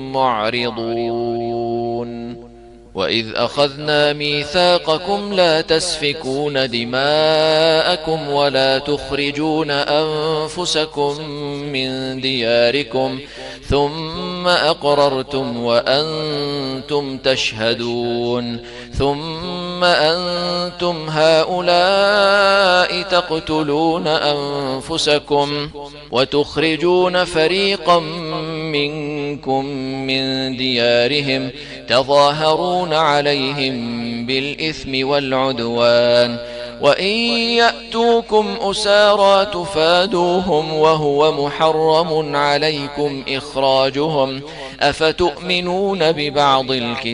معرضون. وإذ أخذنا ميثاقكم لا تسفكون دماءكم ولا تخرجون أنفسكم من دياركم ثم أقررتم وأنتم تشهدون. ثم أنتم هؤلاء تقتلون أنفسكم وتخرجون فريقا منكم من ديارهم تظاهرون عليهم بالإثم والعدوان وإن يأتوكم أسارى تفادوهم وهو محرم عليكم إخراجهم أفتؤمنون ببعض الكتاب